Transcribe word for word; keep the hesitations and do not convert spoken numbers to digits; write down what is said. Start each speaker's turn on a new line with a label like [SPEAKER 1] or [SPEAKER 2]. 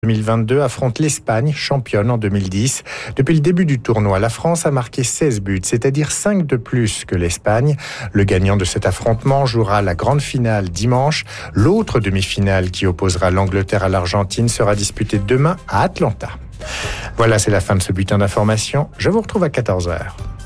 [SPEAKER 1] deux mille vingt-deux affronte l'Espagne, championne en deux mille dix. Depuis le début du tournoi, la France a marqué seize buts, c'est-à-dire cinq de plus que l'Espagne. Le gagnant de cet affrontement jouera la grande finale dimanche. L'autre demi-finale qui opposera l'Angleterre à l'Argentine sera disputée demain à Atlanta. Voilà, c'est la fin de ce bulletin d'information. Je vous retrouve à quatorze heures.